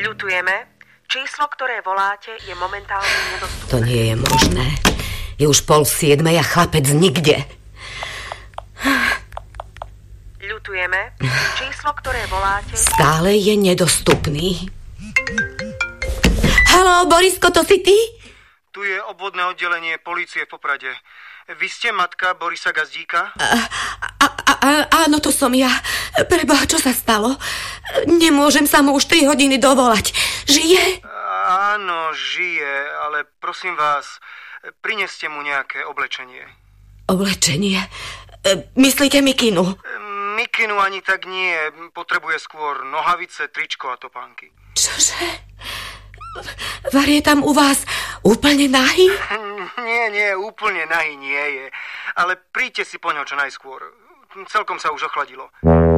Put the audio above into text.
Ľutujeme. Číslo, ktoré voláte, je momentálne nedostupné. To nie je možné. Je už 6:30 a chlapec nikde. Ľutujeme. Číslo, ktoré voláte... Stále je nedostupný. Haló, Borisko, to si ty? Tu je obvodné oddelenie polície v Poprade. Vy ste matka Borisa Gazdíka? Áno, to som ja. Preboha, čo sa stalo? Nemôžem sa mu už 3 hodiny dovolať. Žije? Áno, žije, ale prosím vás, prineste mu nejaké oblečenie. Oblečenie? Myslíte mikinu? Mikinu ani tak nie. Potrebuje skôr nohavice, tričko a topánky. Čože? Var je tam u vás úplne nahý? Nie, úplne nahý nie je. Ale príďte si po ňo čo najskôr. Celkom sa už ochladilo.